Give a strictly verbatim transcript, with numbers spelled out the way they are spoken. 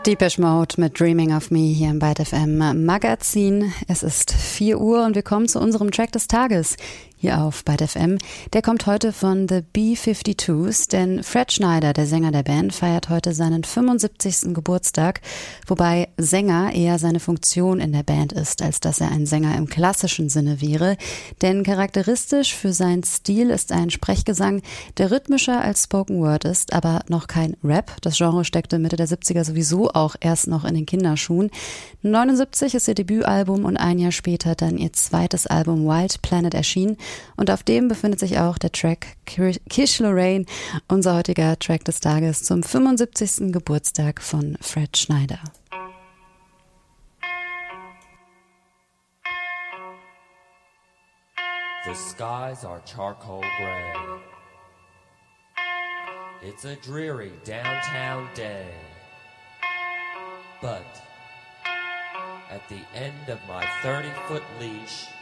Depeche Mode mit Dreaming of Me hier im Byte F M Magazin. Es ist vier Uhr und wir kommen zu unserem Track des Tages hier auf Byte F M. Der kommt heute von The B fünfundfünfzigers, denn Fred Schneider, der Sänger der Band, feiert heute seinen fünfundsiebzigsten Geburtstag, wobei Sänger eher seine Funktion in der Band ist, als dass er ein Sänger im klassischen Sinne wäre. Denn charakteristisch für seinen Stil ist ein Sprechgesang, der rhythmischer als Spoken Word ist, aber noch kein Rap. Das Genre steckte Mitte der siebziger sowieso auch erst noch in den Kinderschuhen. neunundsiebzig ist ihr Debütalbum und ein Jahr später dann ihr zweites Album Wild Planet erschienen. Und auf dem befindet sich auch der Track Kish Lorraine, unser heutiger Track des Tages zum fünfundsiebzigsten Geburtstag von Fred Schneider. The skies are charcoal gray. It's a dreary downtown day. But at the end of my thirty-foot leash,